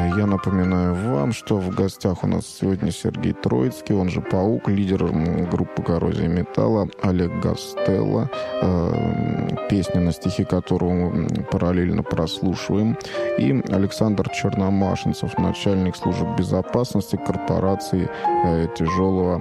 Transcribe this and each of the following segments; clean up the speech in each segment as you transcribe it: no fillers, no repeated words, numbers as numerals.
Я напоминаю вам, что в гостях у нас сегодня Сергей Троицкий, он же Паук, лидер группы «Коррозия металла», Олег Гастелло, песня, на стихи которого мы параллельно прослушиваем, и Александр Черномашинцев, начальник службы безопасности корпорации тяжелого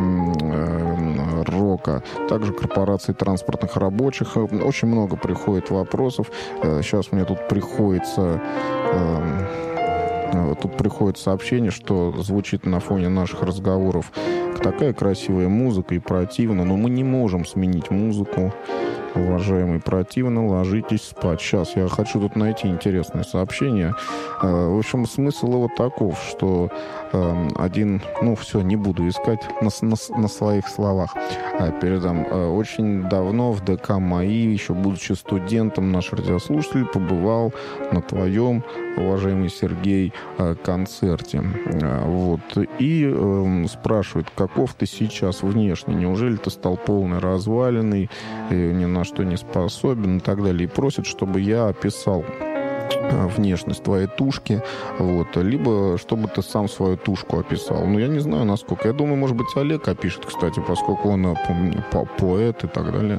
рока, также корпорации транспортных рабочих. Очень много приходит вопросов. Сейчас мне тут приходит сообщение, что звучит на фоне наших разговоров такая красивая музыка и противно, но мы не можем сменить музыку. Уважаемый, противно, ложитесь спать. Сейчас я хочу тут найти интересное сообщение. В общем, смысл его таков, что все, не буду искать на своих словах. Передам. Очень давно в ДК МАИ, еще будучи студентом, наш радиослушатель побывал на твоем, уважаемый Сергей, концерте. И спрашивает, каков ты сейчас внешне? Неужели ты стал полный разваленный, ни на что не способен и так далее? И просит, чтобы я описал внешность твоей тушки, либо чтобы ты сам свою тушку описал. Я не знаю, насколько. Я думаю, может быть, Олег опишет, кстати, поскольку он поэт и так далее.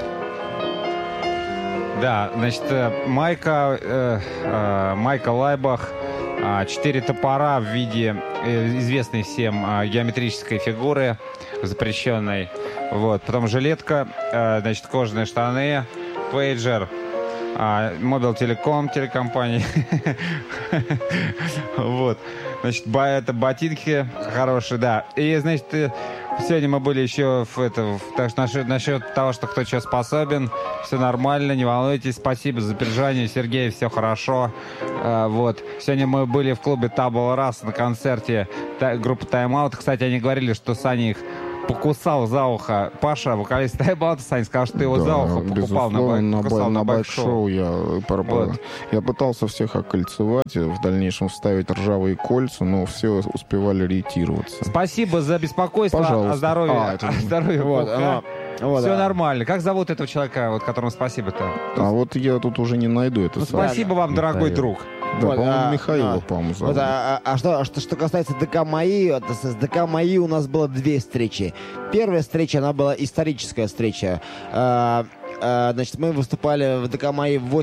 Да, значит, Майка Лайбах, 4 топора в виде известной всем геометрической фигуры, запрещенной. Потом жилетка, значит, кожаные штаны, пейджер, Мобил Телеком, телекомпания. Значит, это ботинки хорошие, да. И, значит, сегодня мы были еще так что насчет того, что кто что способен, все нормально, не волнуйтесь. Спасибо за поддержание, Сергей, все хорошо. Сегодня мы были в клубе Табула Раса на концерте группы Time Out. Кстати, они говорили, что Саня их покусал за ухо. Паша, вокалист Time Out, Саня сказал, что ты его за ухо покупал на байк-шоу. Я пытался всех окольцевать, в дальнейшем вставить ржавые кольца, но все успевали ретироваться. Спасибо за беспокойство. Пожалуйста. О здоровье. Все нормально. Как зовут этого человека, которому спасибо-то? Я тут уже не найду это. Спасибо вам, дорогой друг. Да, по-моему, Михаила, по-моему, зовут. Что касается ДК МАИ, с ДК МАИ у нас было 2 встречи. Первая встреча, она была историческая встреча. Значит, мы выступали в ДК МАИ в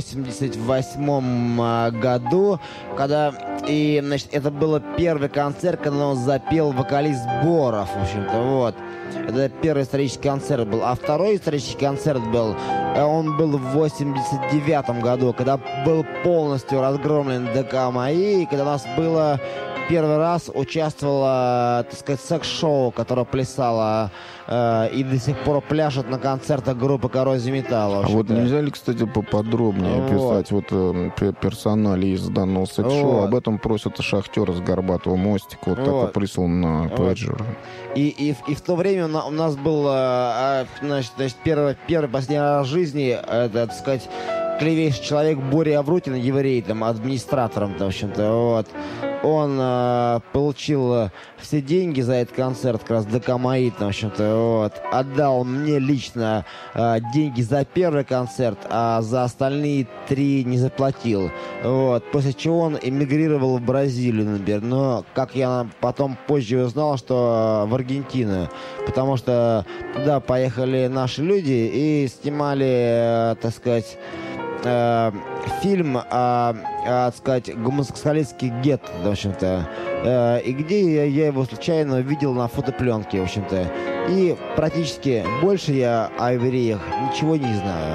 88 году, значит, это был первый концерт, когда он запел вокалист Боров, в общем-то, Это первый исторический концерт был. А второй исторический концерт был в 89 году, когда был полностью разгромлен ДК МАИ, когда у нас было первый раз участвовала, так сказать, секс-шоу, которое плясало и до сих пор пляшет на концертах группы «Коррозия металла». Нельзя ли, кстати, поподробнее описать персоналии из данного секс-шоу? Об этом просят шахтеры с Горбатого мостика. Такой прислан на пейджер. И в то время у нас был, значит, первый последний раз в жизни, это, так сказать, клевейший человек Боря Аврутин, еврей, администратором, в общем-то, Он получил все деньги за этот концерт, как раз ДК МАИ, в общем-то, отдал мне лично деньги за первый концерт, а за остальные 3 не заплатил. После чего он эмигрировал в Бразилию, например. Но, как я потом позже узнал, что в Аргентину. Потому что туда поехали наши люди и снимали, так сказать, фильм так сказать, гомосексуалистский гетто, в общем-то. И где я его случайно видел на фотопленке, в общем-то. И практически больше я о евреях ничего не знаю.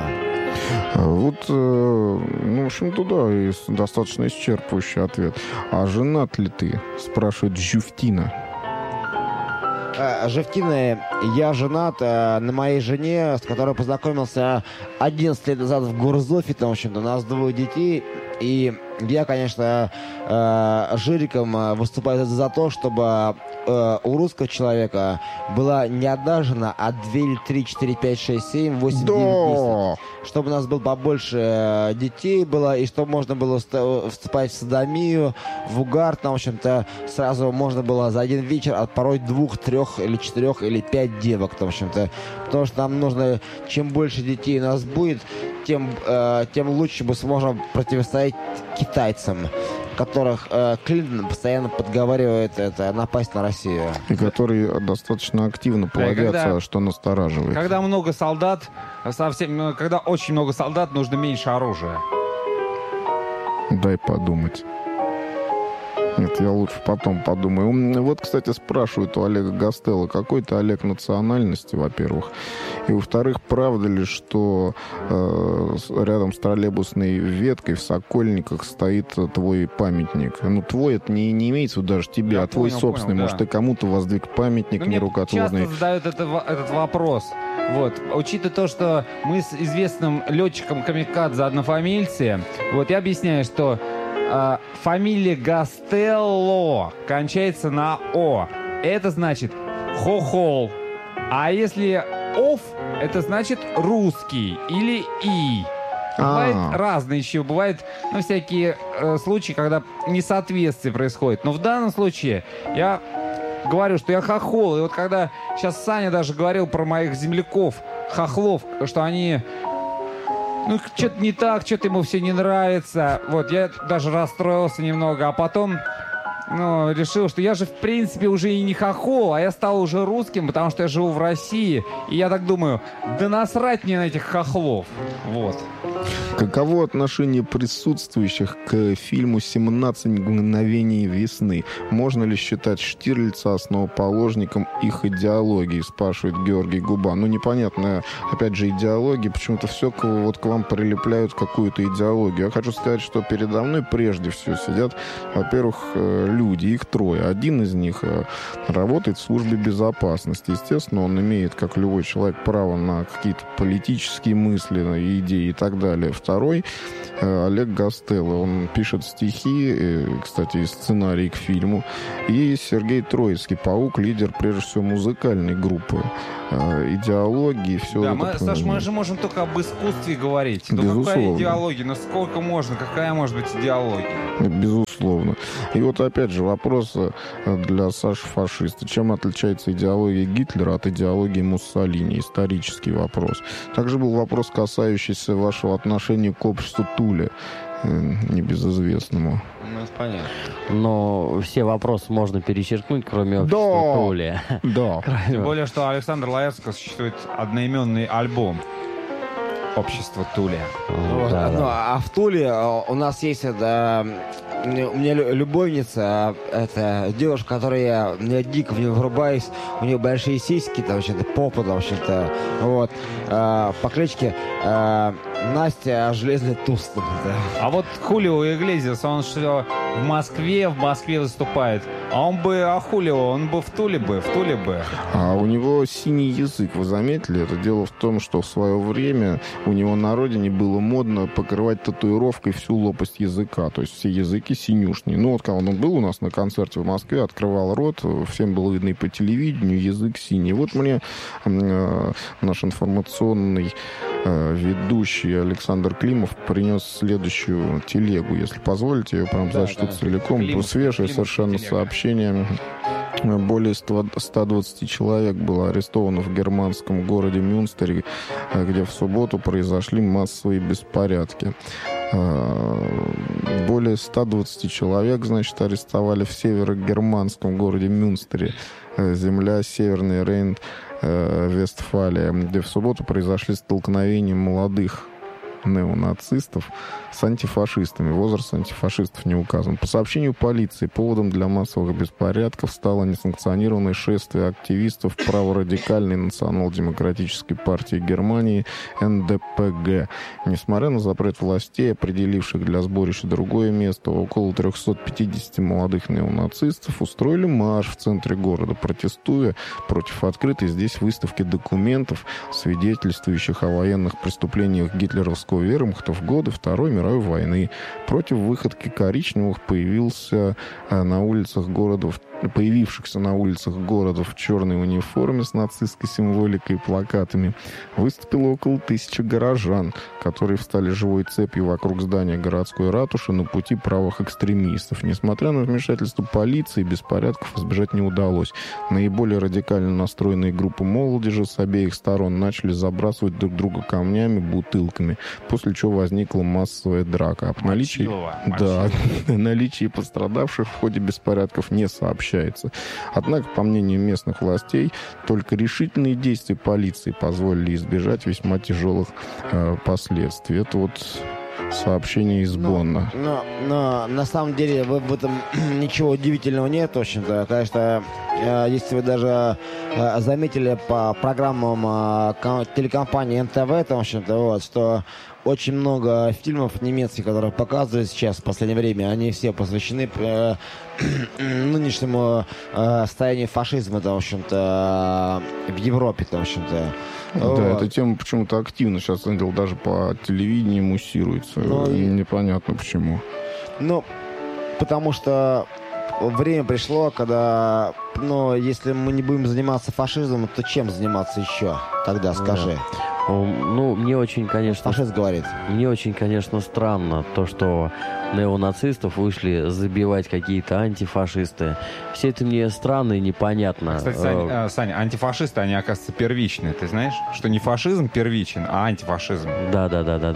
В общем-то, да, и достаточно исчерпывающий ответ. А женат ли ты? Спрашивает Жюфтина. Жевтина, я женат на моей жене, с которой познакомился 11 лет назад в Гурзофе, в общем-то, у нас 2 детей, и я, конечно, жириком выступаю за то, чтобы у русского человека была не одна жена, а 2 или 3, 4, 5, 6, 7, 8, 9, 10. Чтобы у нас было побольше детей было, и чтобы можно было вступать в содомию, в угар, в общем-то, сразу можно было за один вечер отпороть 2, 3 или 4 или 5 девок, в общем-то. Потому что нам нужно, чем больше детей у нас будет, тем лучше мы сможем противостоять китайцам. которых Клинтон постоянно подговаривает напасть на Россию. И которые достаточно активно плодятся, что настораживает. Когда много солдат, когда очень много солдат, нужно меньше оружия. Дай подумать. Нет, я лучше потом подумаю. Вот, кстати, спрашивают у Олега Гастелло, какой ты, Олег, национальности, во-первых. И, во-вторых, правда ли, что рядом с троллейбусной веткой в Сокольниках стоит твой памятник? Ну, твой, это не имеется в виду даже тебе, а твой собственный. Понял, может, ты кому-то воздвиг памятник нерукотворный. Часто задают этот вопрос. Вот. Учитывая то, что мы с известным летчиком камикадзе однофамильцы, вот я объясняю, что фамилия Гастелло кончается на О. Это значит хохол. А если ов, это значит русский или и. Бывает разные еще. Бывают всякие случаи, когда несоответствие происходит. Но в данном случае я говорю, что я хохол. И вот когда сейчас Саня даже говорил про моих земляков, хохлов, что они... что-то не так, что-то ему все не нравится. Вот, я даже расстроился немного, а потом, решил, что я же, в принципе, уже и не хохол, а я стал уже русским, потому что я живу в России. И я так думаю, да насрать мне на этих хохлов. Вот. Каково отношение присутствующих к фильму «17 мгновений весны»? Можно ли считать Штирлица основоположником их идеологии, спрашивает Георгий Губа. Непонятно, опять же, идеология. Почему-то все к вам прилепляют какую-то идеологию. Я хочу сказать, что передо мной прежде всего сидят, во-первых, люди, их трое. Один из них работает в службе безопасности. Естественно, он имеет, как любой человек, право на какие-то политические мысли, идеи и так далее. Второй Олег Гастелло. Он пишет стихи, кстати, и сценарий к фильму. И Сергей Троицкий, Паук, лидер, прежде всего, музыкальной группы. Идеологии, все это... Саш, мы же можем только об искусстве говорить. Какая идеология? Сколько можно? Какая может быть идеология? Безусловно. И вот опять же вопрос для Саши фашиста. Чем отличается идеология Гитлера от идеологии Муссолини? Исторический вопрос. Также был вопрос, касающийся вашего отношения к обществу Туле, небезызвестному. Понятно. Но все вопросы можно перечеркнуть, кроме общества Туле. Да. Тем более, что Александр Лаевского существует одноименный альбом «Общество Туле». А в Туле у нас есть у меня любовница, это девушка, которая я дико в нее врубаюсь, у нее большие сиськи, там вообще-то попа, там вообще-то, вот, по кличке Настя Железный Туз. Да. А вот Хулио Иглесиас, он что, в Москве выступает, а Хулио, он бы в Туле бы. А у него синий язык, вы заметили? Это дело в том, что в свое время у него на родине было модно покрывать татуировкой всю лопасть языка, то есть все языки синюшние. Вот когда он был у нас на концерте в Москве, открывал рот, всем было видно и по телевидению, язык синий. Вот мне наш информационный ведущий Александр Климов принес следующую телегу. Если позволите, ее прям зачту целиком. Свежее совершенно сообщение. Более 120 человек было арестовано в германском городе Мюнстере, где в субботу произошли массовые беспорядки. Более 120 человек, значит, арестовали в северогерманском городе Мюнстере, земля Северный Рейн-Вестфалия, где в субботу произошли столкновения молодых неонацистов с антифашистами. Возраст антифашистов не указан. По сообщению полиции, поводом для массовых беспорядков стало несанкционированное шествие активистов праворадикальной национал-демократической партии Германии НДПГ. Несмотря на запрет властей, определивших для сборища другое место, около 350 молодых неонацистов устроили марш в центре города, протестуя против открытой здесь выставки документов, свидетельствующих о военных преступлениях гитлеровского вермахта в годы Второй мировой войны. Против выходки коричневых появился на улицах города в появившихся на улицах города в черной униформе с нацистской символикой и плакатами, выступило около 1000 горожан, которые встали живой цепью вокруг здания городской ратуши на пути правых экстремистов. Несмотря на вмешательство полиции, беспорядков избежать не удалось. Наиболее радикально настроенные группы молодежи с обеих сторон начали забрасывать друг друга камнями, бутылками, после чего возникла массовая драка. О наличии, да, наличии пострадавших в ходе беспорядков не сообщается. Однако, по мнению местных властей, только решительные действия полиции позволили избежать весьма тяжелых последствий. Это вот сообщение из Бонна. Но на самом деле в этом ничего удивительного нет, в общем-то. Конечно, если вы даже заметили по программам телекомпании НТВ, там, в общем-то, вот, что очень много фильмов немецких, которые показывают сейчас в последнее время, они все посвящены нынешнему состоянию фашизма, в общем-то, в Европе, в общем-то. Да, вот. Эта тема почему-то активно сейчас, видел, даже по телевидению муссируется. Непонятно почему. Ну, потому что время пришло, когда, если мы не будем заниматься фашизмом, то чем заниматься еще тогда, скажи? Да. Ну, мне очень, конечно... Фашист говорит. Мне очень, конечно, странно то, что неонацистов вышли забивать какие-то антифашисты. Все это мне странно и непонятно. Кстати, Саня, антифашисты, они, оказывается, первичные. Ты знаешь, что не фашизм первичен, а антифашизм. Да.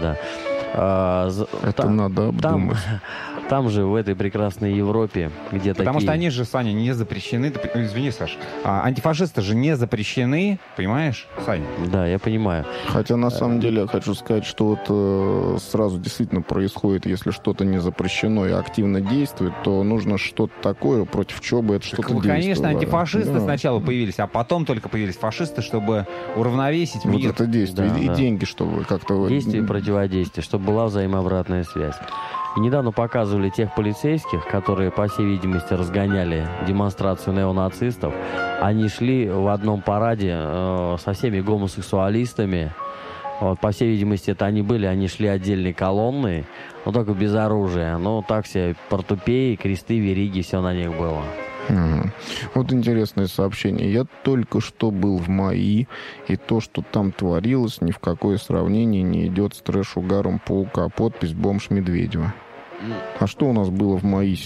Это надо обдумать. Там же, в этой прекрасной Европе, где Потому что они же, Саня, не запрещены. Извини, Саш. Антифашисты же не запрещены, понимаешь, Саня? Да, я понимаю. Хотя, на самом деле, я хочу сказать, что вот сразу действительно происходит, если что-то не запрещено и активно действует, то нужно что-то такое, против чего бы это что-то действовало. Конечно, антифашисты сначала появились, а потом только появились фашисты, чтобы уравновесить мир. Вот это действие. И деньги, чтобы как-то... Действие и противодействие, чтобы была взаимообратная связь. И недавно показывали тех полицейских, которые, по всей видимости, разгоняли демонстрацию неонацистов. Они шли в одном параде со всеми гомосексуалистами. Вот, по всей видимости, это они шли отдельной колонной, но только без оружия. Ну, так все портупеи, кресты, вериги, все на них было. Вот интересное сообщение. Я только что был в МАИ, и то, что там творилось, ни в какое сравнение не идет с трэш-угаром Паука. Подпись «Бомж Медведева». А что у нас было в МАИ